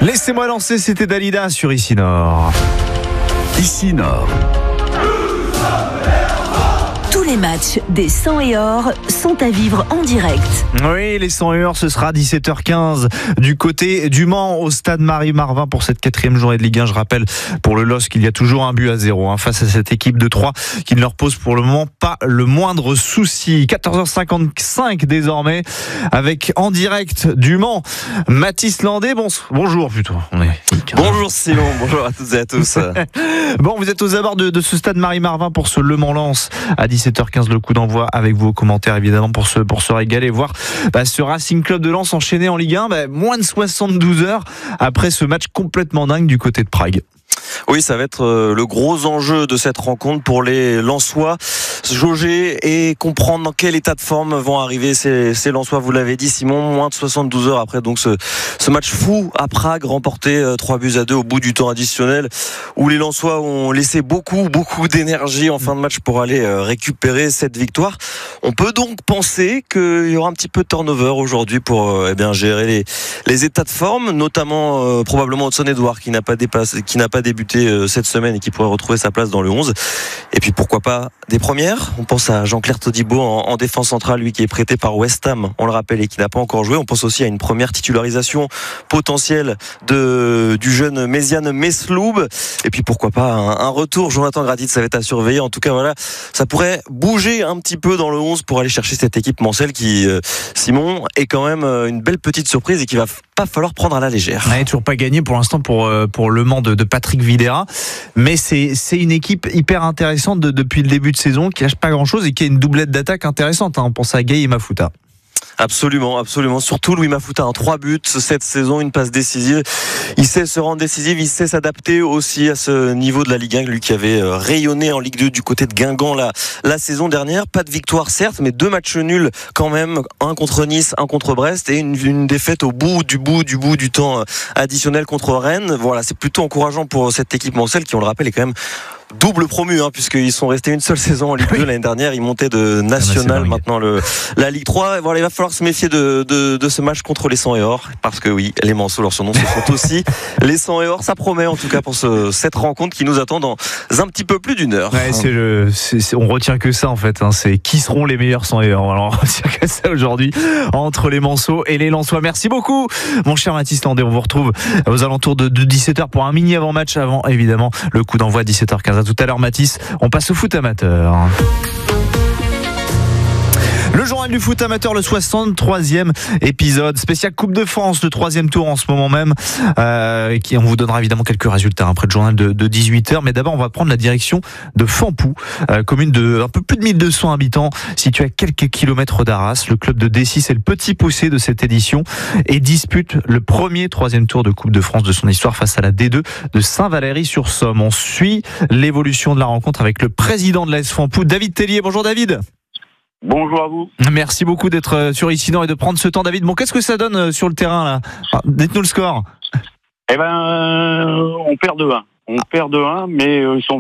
Laissez-moi lancer, c'était Dalida sur Ici Nord. Ici Nord. Tous les matchs des 100 et Or sont à vivre en direct. Oui, les 100 et Or, ce sera 17h15 du côté du Mans au stade Marie-Marvin pour cette 4e journée de Ligue 1. Je rappelle pour le LOSC qu'il y a toujours un but à 0 face à cette équipe de Troyes qui ne leur pose pour le moment pas le moindre souci. 14h55 désormais avec en direct du Mans Mathis Landé. Bonjour plutôt. Bonjour Simon, bonjour à toutes et à tous. Bon, vous êtes aux abords de ce stade Marie-Marvin pour ce Le Mans-Lens à 17h15 le coup d'envoi avec vos commentaires évidemment pour se régaler, voir ce Racing Club de Lens enchaîné en Ligue 1 moins de 72 heures après ce match complètement dingue du côté de Prague. Oui, ça va être le gros enjeu de cette rencontre pour les Lensois. Jauger et comprendre dans quel état de forme vont arriver ces Lensois. Vous l'avez dit Simon, moins de 72 heures après donc ce match fou à Prague, remporté 3-2 au bout du temps additionnel, où les Lensois ont laissé beaucoup d'énergie en fin de match pour aller récupérer cette victoire. On peut donc penser qu'il y aura un petit peu de turnover aujourd'hui pour gérer les états de forme, notamment probablement Hudson-Edouard qui n'a pas débuté cette semaine et qui pourrait retrouver sa place dans le 11. Et puis pourquoi pas des premières. On pense à Jean-Claire Todibo en défense centrale, lui qui est prêté par West Ham, on le rappelle, et qui n'a pas encore joué. On pense aussi à une première titularisation potentielle du jeune Méziane Mesloub. Et puis pourquoi pas un retour Jonathan Gradit, ça va être à surveiller. En tout cas voilà, ça pourrait bouger un petit peu dans le 11 pour aller chercher cette équipe mancelle qui, Simon, est quand même une belle petite surprise et qui va pas falloir prendre à la légère. Ouais, toujours pas gagné pour l'instant pour le Mans de Patrick Vieira, mais c'est une équipe hyper intéressante depuis le début de saison qui lâche pas grand chose et qui a une doublette d'attaque intéressante. On pense à Gay et Mafuta. Absolument. Surtout Louis Mafuta, 3 buts cette saison, une passe décisive. Il sait se rendre décisif, il sait s'adapter aussi à ce niveau de la Ligue 1, lui qui avait rayonné en Ligue 2 du côté de Guingamp la saison dernière. Pas de victoire certes, mais 2 matchs nuls quand même, un contre Nice, un contre Brest et une défaite au bout du temps additionnel contre Rennes. Voilà, c'est plutôt encourageant pour cette équipe mancelle qui, on le rappelle, est quand même double promu, puisqu'ils sont restés une seule saison en Ligue 2 l'année dernière. Ils montaient de national, maintenant la Ligue 3. Voilà, il va falloir se méfier de ce match contre les 100 et Or, parce que oui, les Manceaux, leur surnom, ce sont aussi les 100 et Or. Ça promet en tout cas pour cette rencontre qui nous attend dans un petit peu plus d'une heure. Ouais, on retient que ça en fait. C'est qui seront les meilleurs 100 et Or. Alors on retient que ça aujourd'hui entre les Manceaux et les Lensois. Merci beaucoup, mon cher Mathis Landé. On vous retrouve aux alentours de 17h pour un mini avant-match avant évidemment le coup d'envoi 17h15. À tout à l'heure Mathis, on passe au foot amateur. Le journal du foot amateur, le 63e épisode, spécial Coupe de France, le 3e tour en ce moment même. On vous donnera évidemment quelques résultats après le journal de 18h. Mais d'abord, on va prendre la direction de Fampou, commune de un peu plus de 1200 habitants, située à quelques kilomètres d'Arras. Le club de D6 est le petit poussé de cette édition et dispute le premier 3e tour de Coupe de France de son histoire face à la D2 de Saint-Valery-sur-Somme. On suit l'évolution de la rencontre avec le président de l'AS Fampou, David Tellier. Bonjour David. Bonjour à vous. Merci beaucoup d'être sur Ici Nord et de prendre ce temps, David. Bon, qu'est-ce que ça donne sur le terrain là ? Dites-nous le score. On perd 2-1. Mais ils sont